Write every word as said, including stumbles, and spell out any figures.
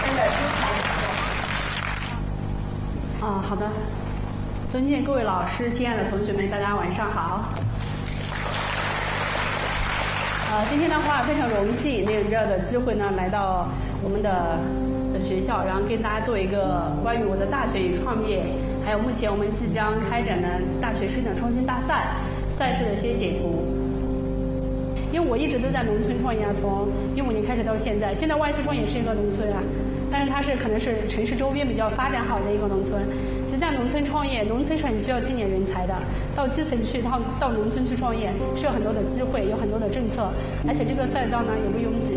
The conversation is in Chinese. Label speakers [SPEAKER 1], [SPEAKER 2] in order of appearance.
[SPEAKER 1] 生的精彩活动。
[SPEAKER 2] 啊，好的。尊敬各位老师，亲爱的同学们，大家晚上好。呃，今天的话非常荣幸有这样的机会呢，来到我们的学校，然后跟大家做一个关于我的大学与创业，还有目前我们即将开展的大学生的创新大赛赛事的一些解读。因为我一直都在农村创业啊，从一五年开始到现在。现在万溪庄也是一个农村啊，但是它是可能是城市周边比较发展好的一个农村。其实，在农村创业，农村是很需要青年人才的。到基层去，到到农村去创业，是有很多的机会，有很多的政策，而且这个赛道呢也不拥挤。